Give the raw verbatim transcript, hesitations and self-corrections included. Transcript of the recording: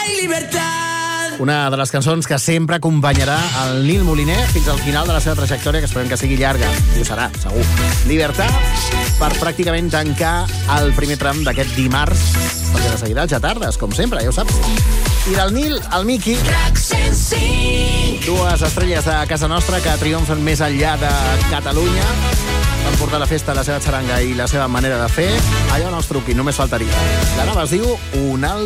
hay libertad. Una de les cançons que sempre acompanyarà el Nil Moliner fins al final de la seva trajectòria, que esperem que sigui llarga. I ho serà, segur. Libertad, per pràcticament tancar el primer tram d'aquest dimarts, perquè de seguida ja tardes, com sempre, ja ho saps. I del Nil, el Miki, dues estrelles de casa nostra que triomfen més enllà de Catalunya. Van portar a la festa la seva xaranga i la seva manera de fer. Allò no els truqui, només faltaria. La nova es diu Un alt